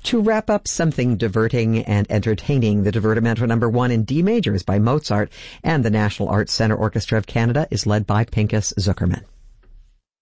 To wrap up something diverting and entertaining, the Divertimento No. 1 in D major is by Mozart, and the National Arts Centre Orchestra of Canada is led by Pinchas Zuckerman.